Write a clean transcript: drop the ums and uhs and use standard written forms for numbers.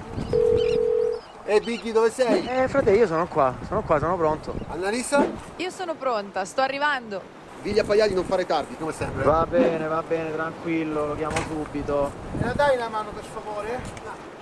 Ehi Biggie, dove sei? Frate, io sono qua, sono pronto. Annalisa? Io sono pronta, sto arrivando. Digli a Pagliari non fare tardi, come sempre. Va bene, tranquillo, lo chiamo subito. Me la dai una mano per favore?